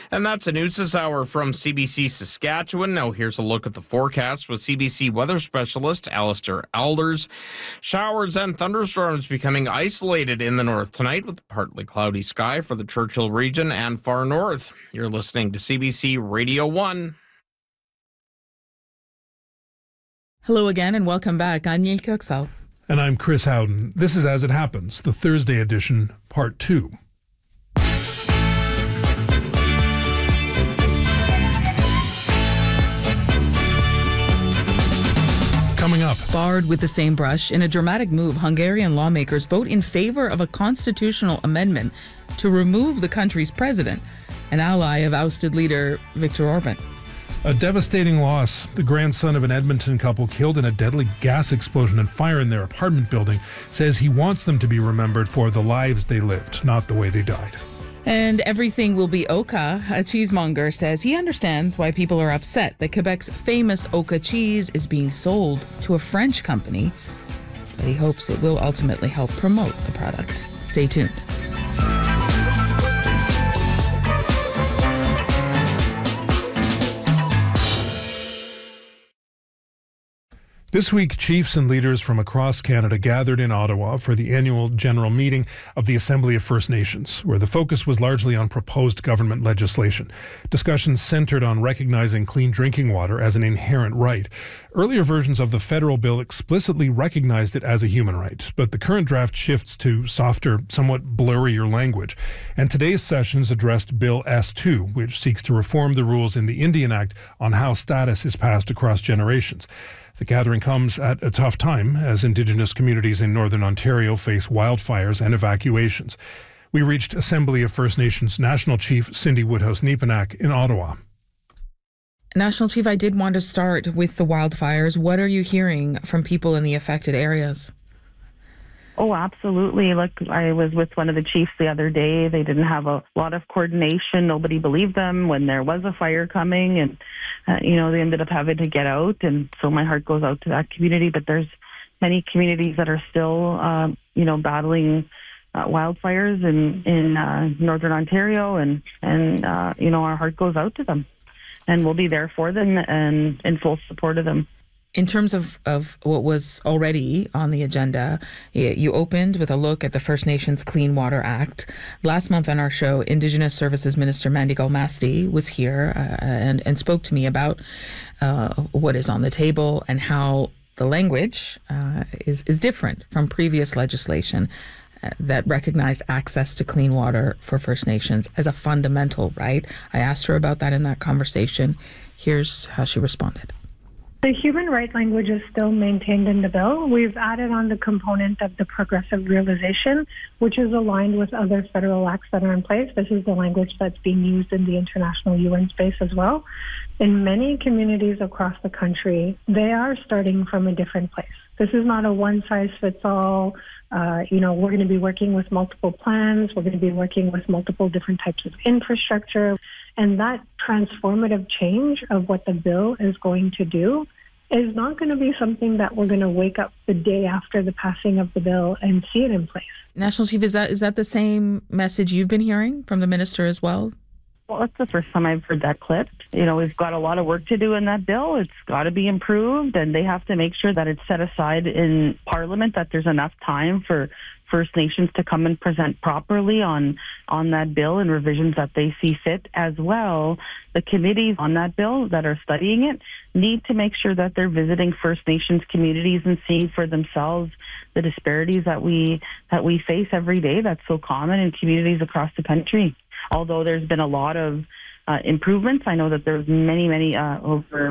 And that's the news this hour from CBC Saskatchewan. Now here's a look at the forecast with CBC weather specialist Alistair Alders. Showers and thunderstorms becoming isolated in the north tonight with partly cloudy sky for the Churchill region and far north. You're listening to CBC Radio 1. Hello again and welcome back. I'm Neil Kirksall. And I'm Chris Howden. This is As It Happens, the Thursday edition, Part 2. Coming up. Barred with the same brush, in a dramatic move, Hungarian lawmakers vote in favor of a constitutional amendment to remove the country's president, an ally of ousted leader Viktor Orban. A devastating loss. The grandson of an Edmonton couple killed in a deadly gas explosion and fire in their apartment building says he wants them to be remembered for the lives they lived, not the way they died. And everything will be Oka. A cheesemonger says he understands why people are upset that Quebec's famous Oka cheese is being sold to a French company, but he hopes it will ultimately help promote the product. Stay tuned. This week, chiefs and leaders from across Canada gathered in Ottawa for the annual general meeting of the Assembly of First Nations, where the focus was largely on proposed government legislation. Discussions centered on recognizing clean drinking water as an inherent right. Earlier versions of the federal bill explicitly recognized it as a human right, but the current draft shifts to softer, somewhat blurrier language. And today's sessions addressed Bill S2, which seeks to reform the rules in the Indian Act on how status is passed across generations. The gathering comes at a tough time as Indigenous communities in Northern Ontario face wildfires and evacuations. We reached Assembly of First Nations National Chief Cindy Woodhouse-Nepinak in Ottawa. National Chief, I did want to start with the wildfires. What are you hearing from people in the affected areas? Oh, absolutely. Look, I was with one of the chiefs the other day. They didn't have a lot of coordination. Nobody believed them when there was a fire coming, and they ended up having to get out. And so my heart goes out to that community. But there's many communities that are still, battling wildfires in Northern Ontario, and our heart goes out to them, and we'll be there for them and in full support of them. In terms of what was already on the agenda, you opened with a look at the First Nations Clean Water Act. Last month on our show, Indigenous Services Minister Mandy Galmasti was here and spoke to me about what is on the table and how the language is different from previous legislation that recognized access to clean water for First Nations as a fundamental right. I asked her about that in that conversation. Here's how she responded. The human rights language is still maintained in the bill. We've added on the component of the progressive realization, which is aligned with other federal acts that are in place. This is the language that's being used in the international UN space as well. In many communities across the country, they are starting from a different place. This is not a one-size-fits-all. We're going to be working with multiple plans. We're going to be working with multiple different types of infrastructure. And that transformative change of what the bill is going to do is not going to be something that we're going to wake up the day after the passing of the bill and see it in place. National Chief, is that the same message you've been hearing from the minister as well? Well, that's the first time I've heard that clip. We've got a lot of work to do in that bill. It's got to be improved, and they have to make sure that it's set aside in Parliament, that there's enough time for First Nations to come and present properly on that bill and revisions that they see fit as well. The committees on that bill that are studying it need to make sure that they're visiting First Nations communities and seeing for themselves the disparities that we face every day that's so common in communities across the country. Although there's been a lot of improvements, I know that there's many, over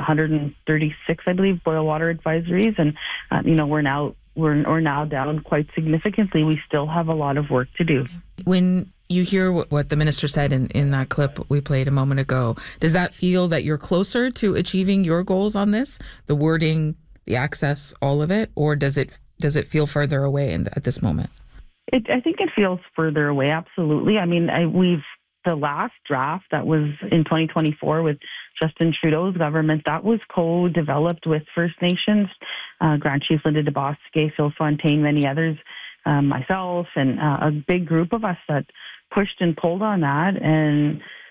136, I believe, boil water advisories, and we're now down quite significantly. We still have a lot of work to do. When you hear what the minister said in that clip we played a moment ago, does that feel that you're closer to achieving your goals on this, the wording, the access, all of it, or does it feel further away at this moment? I think it feels further away, absolutely. I mean, the last draft that was in 2024 with Justin Trudeau's government, that was co-developed with First Nations, Grand Chief Linda DeBosque, Phil Fontaine, many others, myself, and a big group of us that pushed and pulled on that. And